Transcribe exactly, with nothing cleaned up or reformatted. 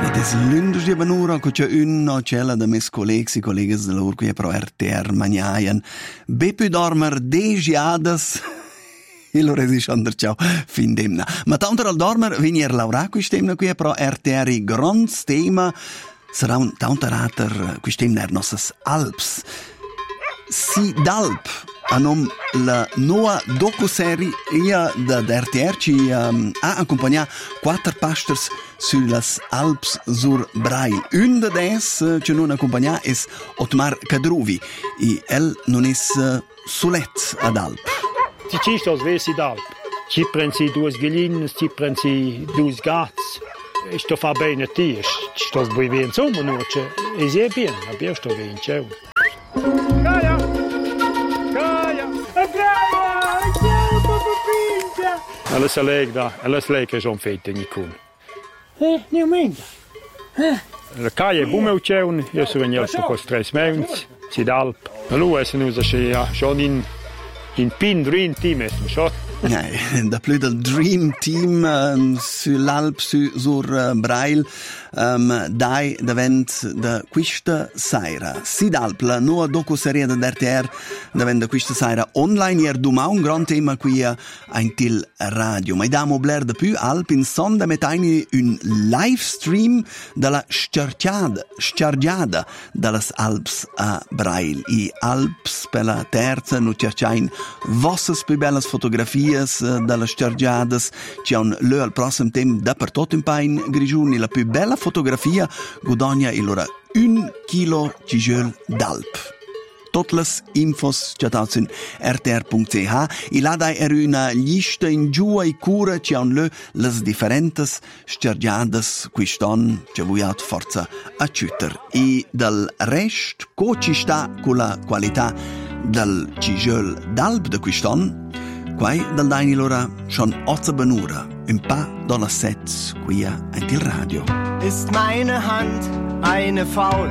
Lundes di Benura, che c'è una cella da mes colleghi e colleghe dell'Ur qui pro R T R Magnaien. Bepi dormer degiadas. E lo resisce under ciao fin demna. Ma tanto al dormer venir Laura qui stemna qui pro R T R i grons tema sarà un tanto rater qui stemna er nossas Alps. Si d'Alp a nom la nuova docu-serie da R T R ci um, ha accompagnato quattro pastors sulle Alps sur Brail. Un de des che non accompagna è Otmar Kadruvi e el non è uh, sulet ad Alp. Ci ci sto svesi d'Alp. Ci prendi due galline, ci prendi due gatti. E sto fa bene ti, sto bene insomma, no, cioè, e si è bene, abbiamo sto bene, ciao. Gaia! Gaia! Gaia! Ciao, papà pinta! Alles allegra, alles lekker zo'n fete niet kon. Eh, niet minder. Eh. La Gaia bume ciao, io sono venuto sto con tre mesi, si d'Alp. Ma lui è venuto schon in in pin dream team è schon. Nee, da più del Dream Team um, sull'Alp su, sur uh, Brail um, dai davent da questa sera. Sid'Alp, la nuova docu-serie da R T R davent da questa sera online ier dumà un gran tema qui a in til radio. Ma damo bler da più Alp in sonda metaini un live stream dalla scerciada, scergiada dallas Alps a Brail. I Alps per la terza nu cercain vossas più bellas fotografie dalle scergiadas, c'è un lö al prossimo tempo dappertutto in pain grigiuni. La più bella fotografia guadagna il loro un chilo tigel d'Alp. Tutte le infos c'è su R T R punto C H e là dai è una lista in giù e cura c'è un lö le differenti scergiadas qui stanno c'è vuiat forza a ciuter e dal resto co ci sta con la qualità del tigel d'Alp da qui stanno. Quai dal daini lora schon otza benura, un pa dalla sets qui a il radio. Ist meine Hand eine Faust?